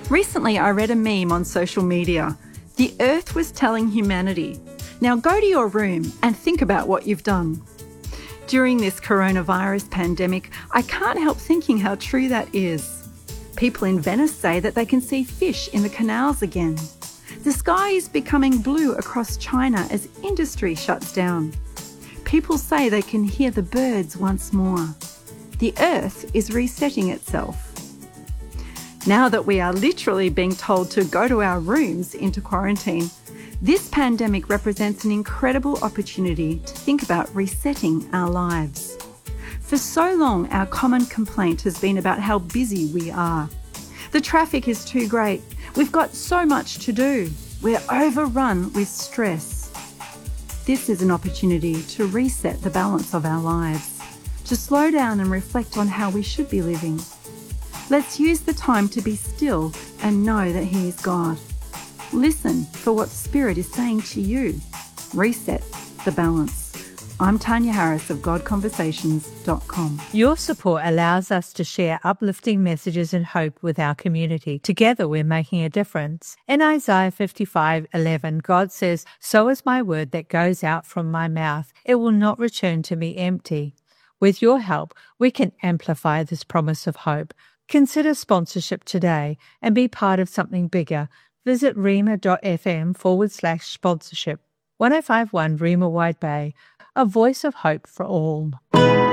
Recently, I read a meme on social media. The Earth was telling humanity, now go to your room and think about what you've done. During this coronavirus pandemic, I can't help thinking how true that is. People in Venice say that they can see fish in the canals again. The sky is becoming blue across China as industry shuts down. People say they can hear the birds once more. The Earth is resetting itself. Now that we are literally being told to go to our rooms into quarantine, this pandemic represents an incredible opportunity to think about resetting our lives. For so long, our common complaint has been about how busy we are. The traffic is too great. We've got so much to do. We're overrun with stress. This is an opportunity to reset the balance of our lives, to slow down and reflect on how we should be living. Let's use the time to be still and know that He is God. Listen for what Spirit is saying to you. Reset the balance. I'm Tanya Harris of GodConversations.com. Your support allows us to share uplifting messages and hope with our community. Together we're making a difference. In Isaiah 55:11, God says, "So is my word that goes out from my mouth. It will not return to me empty." With your help, we can amplify this promise of hope. Consider sponsorship today and be part of something bigger. Visit rema.fm/sponsorship. 1051 Rema Wide Bay, a voice of hope for all.